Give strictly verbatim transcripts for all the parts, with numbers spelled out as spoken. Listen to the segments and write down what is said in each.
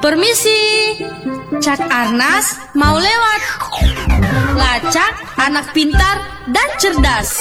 Permisi, Cak Arnas mau lewat. Lacak, anak pintar dan cerdas.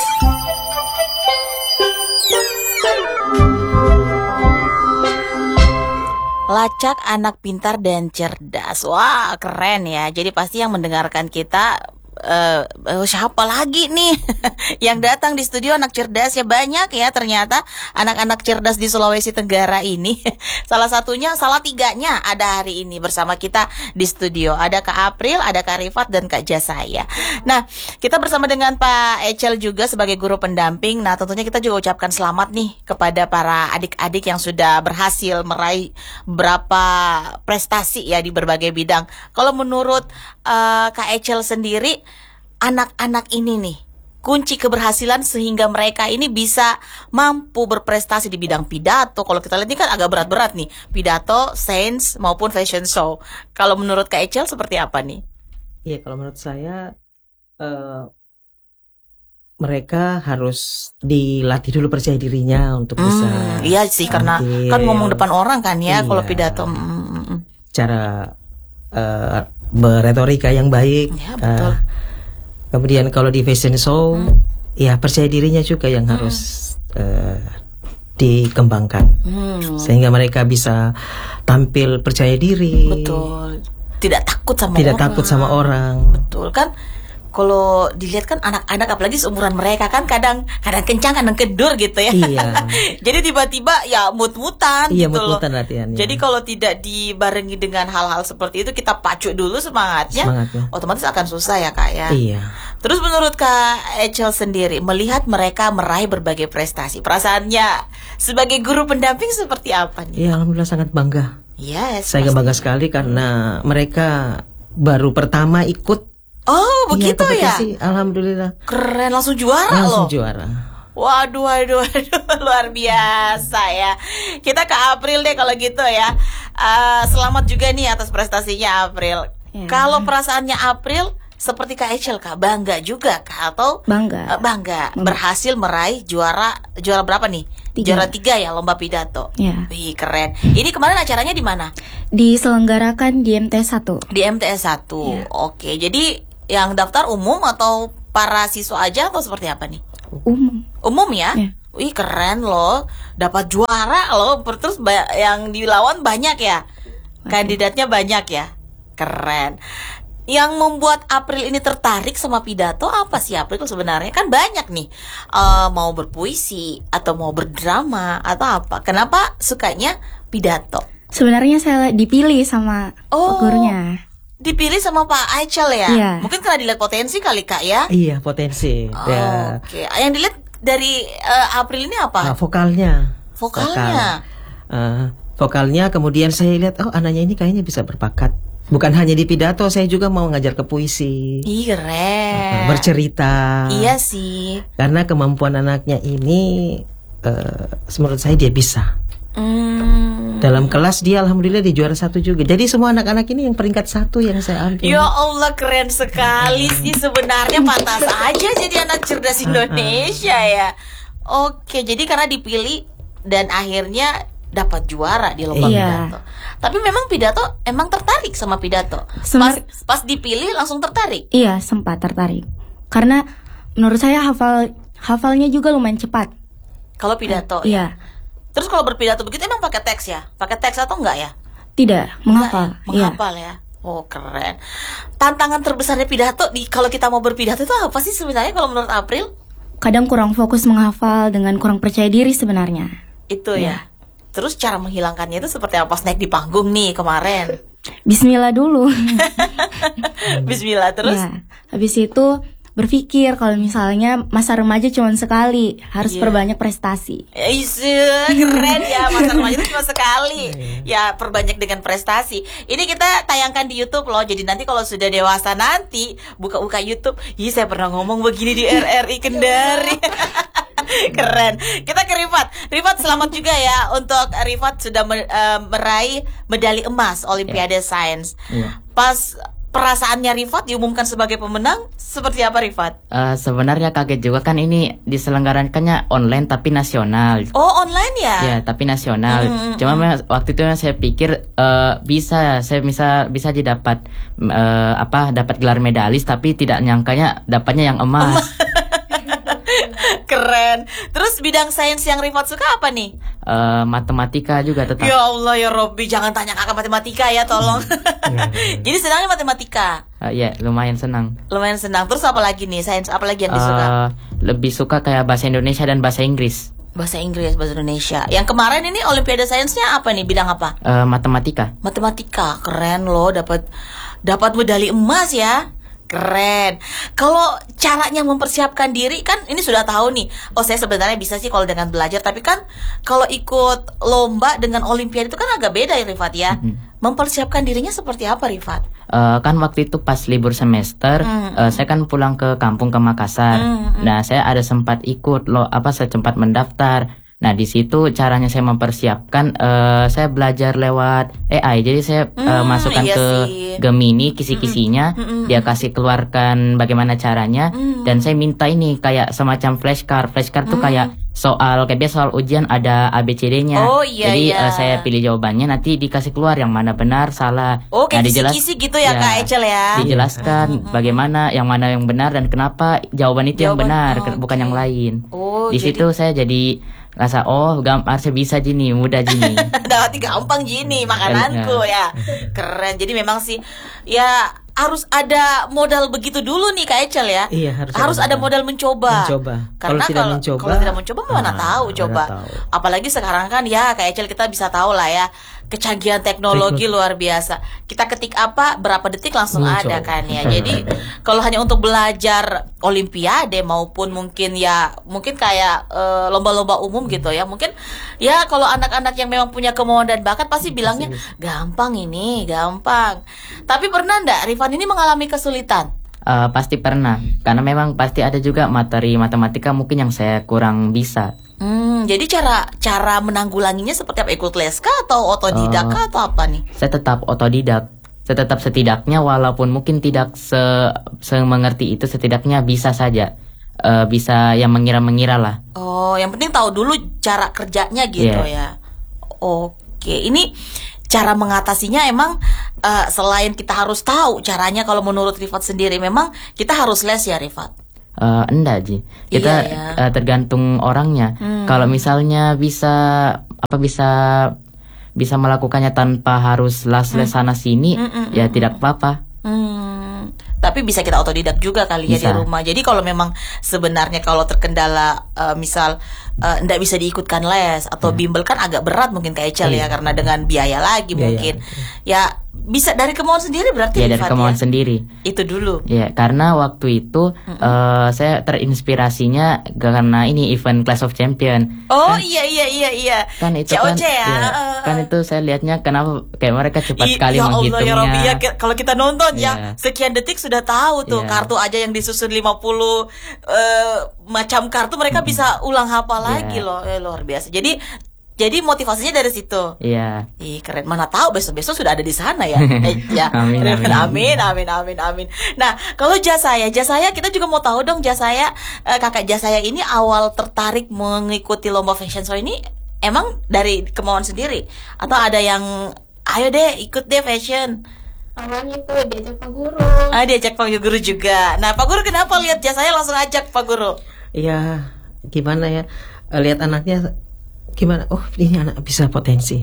Lacak, anak pintar dan cerdas. Wah, keren ya. Jadi pasti yang mendengarkan kita Uh, uh, siapa lagi nih yang datang di studio anak cerdas ya, banyak ya ternyata anak-anak cerdas di Sulawesi Tenggara ini. Salah satunya, salah tiganya ada hari ini bersama kita di studio. Ada Kak April, ada Kak Rifat dan Kak Jasaya. Nah, kita bersama dengan Pak Echel juga sebagai guru pendamping. Nah, tentunya kita juga ucapkan selamat nih kepada para adik-adik yang sudah berhasil meraih berapa prestasi ya di berbagai bidang. Kalau menurut uh, Kak Echel sendiri, anak-anak ini nih kunci keberhasilan sehingga mereka ini bisa mampu berprestasi di bidang pidato. Kalau kita lihat ini kan agak berat-berat nih, pidato, sains maupun fashion show. Kalau menurut Kak Echel seperti apa nih? Iya, kalau menurut saya uh, mereka harus dilatih dulu percaya dirinya untuk hmm, bisa. Iya sih, karena ambil, kan ngomong depan orang kan ya, iya, kalau pidato. Hmm, cara uh, berretorika yang baik. Ya, betul. Uh, Kemudian kalau di fashion show, hmm. ya percaya dirinya juga yang harus hmm. uh, dikembangkan, hmm. sehingga mereka bisa tampil percaya diri. Betul. Tidak takut sama Tidak orang. takut sama orang. Betul kan? Kalau dilihat kan anak-anak apalagi seumuran mereka kan kadang kadang kencang kadang kendur gitu ya. Iya. Jadi tiba-tiba ya mut-mutan iya, gitu mut-mutan loh. latihannya. Jadi kalau tidak dibarengi dengan hal-hal seperti itu, kita pacu dulu semangatnya, semangatnya. Otomatis akan susah ya Kak ya. Iya. Terus menurut Kak Echel sendiri, melihat mereka meraih berbagai prestasi, perasaannya sebagai guru pendamping seperti apa nih? Ya, alhamdulillah sangat bangga. Yes. Saya bangga sekali karena mereka baru pertama ikut. Oh, begitu ya? Alhamdulillah. Keren, langsung juara langsung loh. Langsung juara. Waduh, waduh, waduh, luar biasa ya. Kita ke April deh kalau gitu ya. Uh, selamat juga nih atas prestasinya April. Ya. Kalau perasaannya April seperti Kak Echel, Kak, bangga juga Kak, atau bangga? Uh, bangga, bangga, berhasil meraih juara juara berapa nih? Tiga. Juara tiga ya lomba pidato. Ya. Wih, keren. Ini kemarin acaranya di mana? Diselenggarakan di M T S satu. Di M T S satu. Ya. Oke, jadi yang daftar umum atau para siswa aja atau seperti apa nih? Umum. Umum ya? Ya. Wih, keren loh. Dapat juara loh. Terus yang dilawan banyak ya? Kandidatnya banyak ya? Keren. Yang membuat April ini tertarik sama pidato apa sih April sebenarnya? Kan banyak nih, uh, mau berpuisi atau mau berdrama atau apa. Kenapa sukanya pidato? Sebenarnya saya dipilih sama oh, gurunya. Dipilih sama Pak Echel ya? Iya. Mungkin karena dilihat potensi kali Kak ya? Iya, potensi. Oh, ya. Oke, okay. Yang dilihat dari uh, April ini apa? Nah, vokalnya. Vokalnya. Vokal. Uh, vokalnya, kemudian saya lihat, oh anaknya ini kayaknya bisa berbakat. Bukan hanya di pidato, saya juga mau ngajar ke puisi. Ih, keren. Uh, bercerita. Iya sih. Karena kemampuan anaknya ini, uh, menurut saya dia bisa. Hmm. Dalam kelas dia alhamdulillah di juara satu juga. Jadi semua anak-anak ini yang peringkat satu yang saya ambil. Ya Allah, keren sekali sih sebenarnya, pantas aja jadi anak cerdas Indonesia ya. Oke, jadi karena dipilih dan akhirnya dapat juara di lomba iya. pidato. Tapi memang pidato emang tertarik sama pidato. Semar- pas, pas dipilih langsung tertarik. Iya, sempat tertarik. Karena menurut saya hafal hafalnya juga lumayan cepat. Kalau pidato. Eh, iya. Terus kalau berpidato begitu emang pakai teks ya? Pakai teks atau enggak ya? Tidak, menghafal. Enggak, ya? Menghafal ya. Oh, keren. Tantangan terbesarnya pidato di kalau kita mau berpidato itu apa sih sebenarnya kalau menurut April? Kadang kurang fokus menghafal dengan kurang percaya diri sebenarnya. Itu ya. ya. Terus cara menghilangkannya itu seperti apa? Pas naik di panggung nih kemarin. Bismillah dulu. Bismillah terus. Ya, habis itu berpikir kalau misalnya masa remaja cuma sekali, harus yeah. perbanyak prestasi. Iya, keren ya, masa remaja itu cuma sekali. Ya, perbanyak dengan prestasi. Ini kita tayangkan di YouTube loh. Jadi nanti kalau sudah dewasa nanti buka-buka YouTube, "Ih, saya pernah ngomong begini di R R I Kendari." Keren. Kita ke Rifat. Rifat, selamat juga ya untuk Rifat sudah me- uh, meraih medali emas Olimpiade yeah. Sains. Yeah. Pas perasaannya Rifat diumumkan sebagai pemenang seperti apa, Rifat? Uh, sebenarnya kaget juga kan, ini diselenggarakannya online tapi nasional. Oh, online ya? Ya, tapi nasional. Mm-hmm. Cuma memang waktu itu saya pikir uh, bisa saya bisa bisa didapat uh, apa dapat gelar medalis, tapi tidak nyangkanya dapatnya yang emas. Keren. Terus bidang sains yang Rifat suka apa nih? Uh, matematika juga tetap. Ya Allah ya Robby, jangan tanya kakak matematika ya, tolong. Jadi senangnya matematika. Uh, ya, lumayan senang. Lumayan senang. Terus apa lagi nih? Sains apa lagi yang disuka? Uh, lebih suka kayak bahasa Indonesia dan bahasa Inggris. Bahasa Inggris, bahasa Indonesia. Yang kemarin ini Olimpiade Sainsnya apa nih? Bidang apa? Uh, matematika. Matematika. Keren loh, dapat dapat medali emas ya. Keren. Kalau caranya mempersiapkan diri kan ini sudah tahu nih. Oh, saya sebenarnya bisa sih kalau dengan belajar, tapi kan kalau ikut lomba dengan Olimpiade itu kan agak beda ya, Rifat ya. Mm-hmm. Mempersiapkan dirinya seperti apa, Rifat? Uh, kan waktu itu pas libur semester, mm-hmm. uh, saya kan pulang ke kampung ke Makassar. Mm-hmm. Nah, saya ada sempat ikut lo apa saya sempat mendaftar. Nah, di situ caranya saya mempersiapkan, uh, saya belajar lewat A I. Jadi saya mm, uh, masukkan iya ke sih. Gemini kisi-kisinya, mm-mm. dia kasih keluarkan bagaimana caranya, mm. dan saya minta ini kayak semacam flashcard. Flashcard mm. tuh kayak soal kayak biasa soal ujian ada A B C D-nya. Oh iya. Jadi iya. Uh, saya pilih jawabannya, nanti dikasih keluar yang mana benar, salah. Oh, kayak nah, dijelas, kisi-kisi gitu ya, ya Kak Ecel ya. Dijelaskan mm-hmm. bagaimana yang mana yang benar dan kenapa jawaban itu jawaban, yang benar, oh, bukan okay. yang lain. Oh, di jadi... situ saya jadi rasa oh gampang, harusnya bisa gini, mudah gini. Dapat gampang gini makananku ya. Keren. Jadi memang sih ya harus ada modal begitu dulu nih Kak Ecel ya. Iya, harus, harus ada, ada modal mencoba. Mencoba. Karena kalau tidak kalau, mencoba, kalau tidak mencoba mana ah, tahu coba. Tahu. Apalagi sekarang kan ya Kak Ecel kita bisa tahu lah ya. Kecanggihan teknologi Teknik. luar biasa. Kita ketik apa berapa detik langsung hmm, ada kan ya. Jadi kalau hanya untuk belajar Olimpiade maupun mungkin ya mungkin kayak uh, lomba-lomba umum gitu ya. Mungkin ya kalau anak-anak yang memang punya kemauan dan bakat pasti bilangnya gampang ini, gampang. Tapi pernah enggak Rifan ini mengalami kesulitan? Uh, pasti pernah. Karena memang pasti ada juga materi matematika mungkin yang saya kurang bisa. Hmm, jadi cara cara menanggulanginya seperti apa? Ikut les kah atau otodidak kah uh, atau apa nih? Saya tetap otodidak. Saya tetap setidaknya walaupun mungkin tidak se semengerti itu, setidaknya bisa saja. Uh, bisa yang mengira-mengira lah. Oh, yang penting tahu dulu cara kerjanya gitu yeah. ya. Oke, ini cara mengatasinya emang uh, selain kita harus tahu caranya, kalau menurut Rifat sendiri memang kita harus les ya, Rifat? Uh, enggak Ji, kita iya, ya. uh, tergantung orangnya. Hmm. Kalau misalnya bisa apa bisa bisa melakukannya tanpa harus les-les sana sini, hmm, hmm, ya hmm. tidak apa-apa. Hmm. Tapi bisa kita otodidak juga kali ya bisa. Di rumah. Jadi kalau memang sebenarnya kalau terkendala uh, misal uh, enggak bisa diikutkan les atau hmm. bimbel kan agak berat mungkin kayak Ecel ya, karena dengan biaya lagi biaya. mungkin. Ya bisa dari kemauan sendiri berarti. Ya dari kemauan ya? sendiri. Itu dulu. Ya karena waktu itu mm-hmm. uh, saya terinspirasinya karena ini event Clash of Champion. Oh kan, iya iya iya iya. Kan itu C O C kan, ya. ya kan itu saya lihatnya kenapa kayak mereka cepat I, sekali ya menghitungnya. Ya Allah ya Robby ya, kalau kita nonton ya, ya sekian detik sudah tahu tuh yeah. kartu aja yang disusun lima puluh uh, macam kartu mereka mm-hmm. bisa ulang hafal yeah. lagi loh. Eh, luar biasa. Jadi Jadi motivasinya dari situ. Iya. Ih keren. Mana tahu besok-besok sudah ada di sana ya. eh, ya. amin, amin, amin, amin, amin, amin. Nah kalau Jasaya, Jasaya kita juga mau tahu dong Jasaya, eh, kakak Jasaya ini awal tertarik mengikuti lomba fashion show ini emang dari kemauan sendiri atau ada yang ayo deh ikut deh fashion? Awalnya itu diajak Pak Guru. Ah diajak Pak Guru juga. Nah Pak Guru kenapa lihat Jasaya langsung ajak Pak Guru? Iya gimana ya, lihat anaknya. Gimana? Oh ini anak bisa potensi.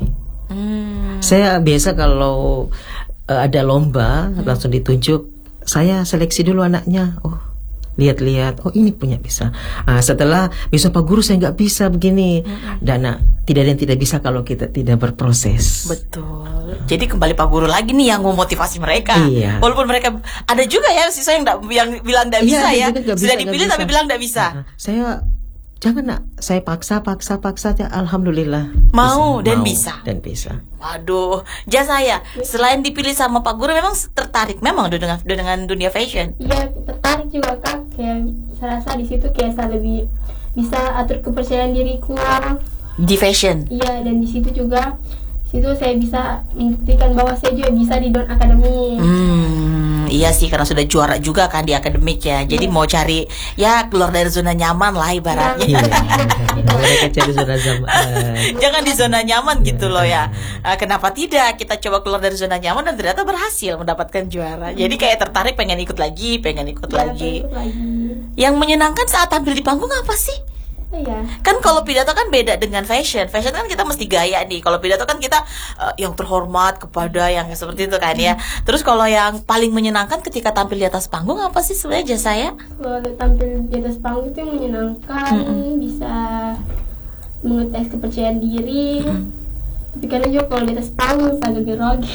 Hmm. Saya biasa kalau uh, ada lomba hmm. langsung ditunjuk, saya seleksi dulu anaknya. Oh lihat-lihat, oh ini punya bisa. Nah, setelah besok Pak Guru saya nggak bisa begini. Hmm. Dan nah, tidak ada yang tidak bisa kalau kita tidak berproses. Betul. Jadi kembali Pak Guru lagi nih yang memotivasi mereka. Iya. Walaupun mereka ada juga ya siswa yang, yang bilang nggak bisa iya, ya. Sudah dipilih tapi bilang nggak bisa. Nah, saya jangan nak, saya paksa, paksa, paksa aja. Alhamdulillah mau bisa, dan mau bisa dan bisa. Waduh, Jasaya, selain dipilih sama Pak Guru, memang tertarik memang dengan dengan dunia fashion. Iya, tertarik juga Kak. Kayak saya rasa di situ kayak saya lebih bisa atur kepercayaan diriku di fashion. Iya, dan di situ juga, situ saya bisa membuktikan bahwa saya juga bisa di Dawn Academy. Hmm. iya sih, karena sudah juara juga kan di akademik ya. Jadi mau cari ya keluar dari zona nyaman lah ibaratnya. Iya, mereka cari zona zaman. Jangan di zona nyaman gitu loh ya. Uh, kenapa tidak kita coba keluar dari zona nyaman dan ternyata berhasil mendapatkan juara. Jadi kayak tertarik pengen ikut lagi, pengen ikut Ya, lagi. ikut lagi. Yang menyenangkan saat tampil di panggung apa sih? Iya. Kan kalau pidato kan beda dengan fashion. Fashion kan kita mesti gaya nih. Kalau pidato kan kita uh, yang terhormat kepada yang seperti itu kan ya. Terus kalau yang paling menyenangkan ketika tampil di atas panggung apa sih sebenarnya jasa saya? Kalau tampil di atas panggung itu yang menyenangkan, bisa mengetes kepercayaan diri. Tapi kadang juga kalau di atas panggung agak grogi.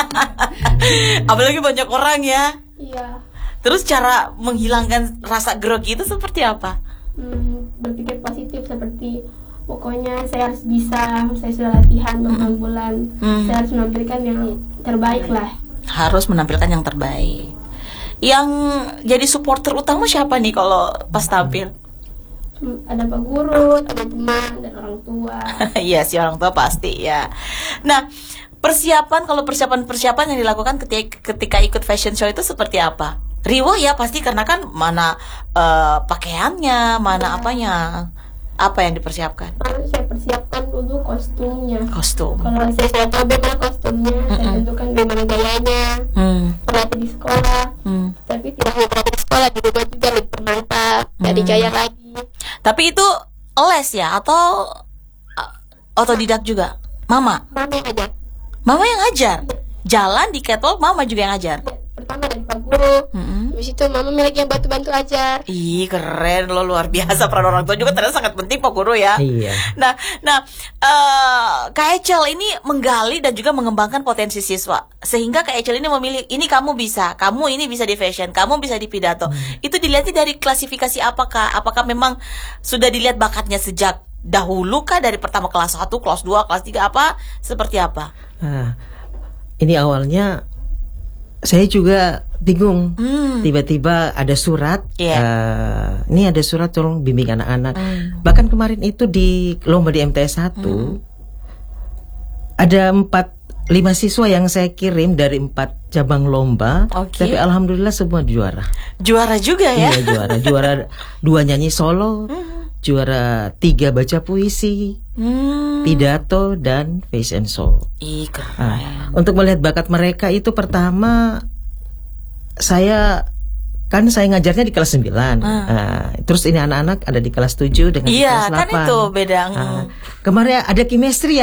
Apalagi banyak orang ya. Iya. Terus cara menghilangkan rasa grogi itu seperti apa? Hmm, berpikir positif seperti pokoknya saya harus bisa, saya sudah latihan berbulan-bulan, Hmm. saya harus menampilkan yang terbaik lah. Harus menampilkan yang terbaik. Yang jadi supporter utama siapa nih kalau pas tampil? Hmm, ada pak guru, teman-teman, dan orang tua. Iya sih, orang tua pasti ya. Nah, persiapan kalau persiapan-persiapan yang dilakukan ketika, ketika ikut fashion show itu seperti apa? Riwah ya pasti, karena kan mana uh, pakaiannya, mana apanya, apa yang dipersiapkan? Harus saya persiapkan dulu kostumnya. Kostum. Kalau saya sudah tahu bagaimana kostumnya, saya tentukan bagaimana gayanya, Hmm. berlatih di sekolah. Hmm. Tapi tidak hanya berlatih di sekolah, di rumah juga lebih bermanfaat, jadi gaya lagi. Tapi itu les ya atau uh, otodidak juga? Mama, Mama yang ajar. mama yang ajar. Jalan di catwalk, mama juga yang ajar. Pertama dari pak guru, Mm-mm. habis itu mama lagi yang bantu-bantu ajar. Ih, keren lo, luar biasa. Peran orang tua juga ternyata sangat penting Pak Guru ya. Iya. Nah, nah, uh, Kak Echel ini menggali dan juga mengembangkan potensi siswa, sehingga Kak Echel ini memilih, ini kamu bisa, kamu ini bisa di fashion, kamu bisa di pidato. Itu dilihatnya dari klasifikasi apakah? Apakah memang sudah dilihat bakatnya sejak dahulu kah, dari pertama kelas satu, kelas dua, kelas tiga, apa? Seperti apa? Nah, ini awalnya saya juga bingung. Hmm. Tiba-tiba ada surat, Iya. eh, ini ada surat tolong bimbing anak-anak. Hmm. Bahkan kemarin itu di lomba di M T S satu ada empat lima siswa yang saya kirim dari empat cabang lomba, Oke. tapi alhamdulillah semua juara. Juara juga ya? Iya juara, juara dua nyanyi solo, juara tiga baca puisi, Hmm. pidato dan fashion show. Ih, keren. Nah, untuk melihat bakat mereka itu pertama saya kan saya ngajarnya di kelas sembilan. Nah, terus ini anak-anak ada di kelas tujuh dengan di Iya, kelas kan delapan. itu beda. Nah, kemarin ada chemistry ya